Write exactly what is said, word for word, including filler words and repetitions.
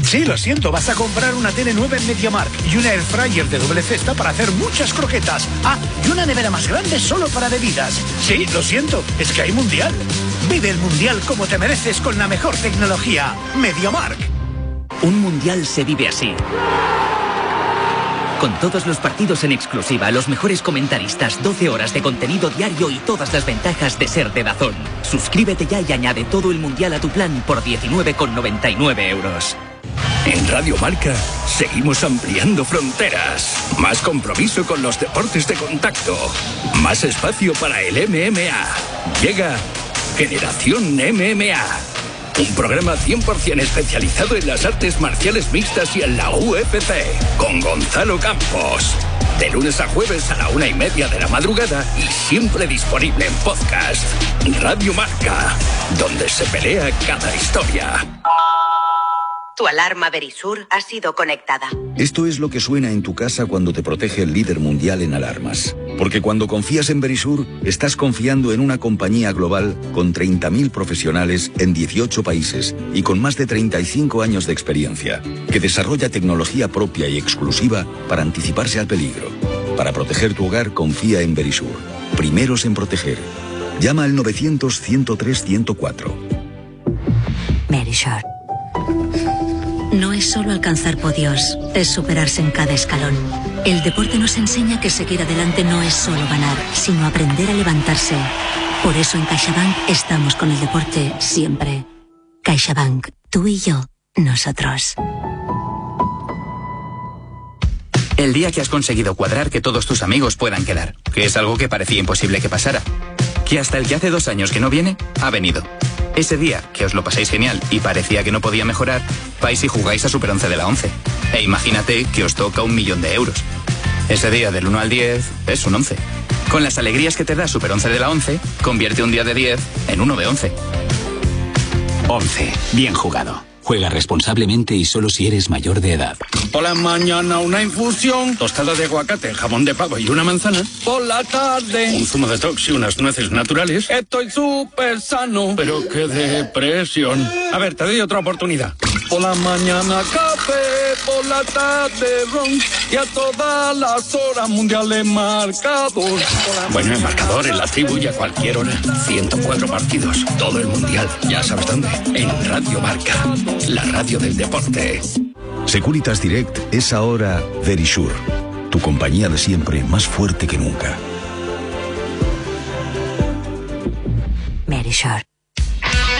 Sí, lo siento, vas a comprar una tele nueva en MediaMarkt y una airfryer de doble cesta para hacer muchas croquetas. Ah, y una nevera más grande solo para bebidas. Sí, lo siento, es que hay mundial. Vive el mundial como te mereces con la mejor tecnología. MediaMarkt. Un mundial se vive así. Con todos los partidos en exclusiva, los mejores comentaristas, doce horas de contenido diario y todas las ventajas de ser de DAZN. Suscríbete ya y añade todo el mundial a tu plan por diecinueve con noventa y nueve euros. En Radio Marca seguimos ampliando fronteras. Más compromiso con los deportes de contacto. Más espacio para el M M A. Llega Generación M M A. Un programa cien por ciento especializado en las artes marciales mixtas y en la U F C. Con Gonzalo Campos. De lunes a jueves a la una y media de la madrugada y siempre disponible en podcast. Radio Marca. Donde se pelea cada historia. Tu alarma Verisur ha sido conectada. Esto es lo que suena en tu casa cuando te protege el líder mundial en alarmas. Porque cuando confías en Verisur, estás confiando en una compañía global con treinta mil profesionales en dieciocho países y con más de treinta y cinco años de experiencia, que desarrolla tecnología propia y exclusiva para anticiparse al peligro. Para proteger tu hogar, confía en Verisur. Primeros en proteger. Llama al novecientos, ciento tres, ciento cuatro. Verisur. No es solo alcanzar podios, es superarse en cada escalón. El deporte nos enseña que seguir adelante no es solo ganar, sino aprender a levantarse. Por eso en CaixaBank estamos con el deporte siempre. CaixaBank, tú y yo, nosotros. El día que has conseguido cuadrar que todos tus amigos puedan quedar, que es algo que parecía imposible que pasara. Que hasta el que hace dos años que no viene, ha venido. Ese día, que os lo pasáis genial y parecía que no podía mejorar, vais y jugáis a Super once de la once. E imagínate que os toca un millón de euros. Ese día del uno al diez es un once. Con las alegrías que te da Super once de la once, convierte un día de diez en uno de once. once. Bien jugado. Juega responsablemente y solo si eres mayor de edad. Por la mañana una infusión, tostada de aguacate, jamón de pavo y una manzana. Por la tarde un zumo de tox y unas nueces naturales. Estoy súper sano, pero qué depresión. A ver, te doy otra oportunidad. Por la mañana café, por la tarde ron y a todas las horas mundiales marcador. Bueno, en marcador, en la tribu y a cualquier hora. ciento cuatro partidos, todo el mundial. Ya sabes dónde, en Radio Marca. La radio del deporte. Securitas Direct es ahora Verisur, tu compañía de siempre más fuerte que nunca. Verisur.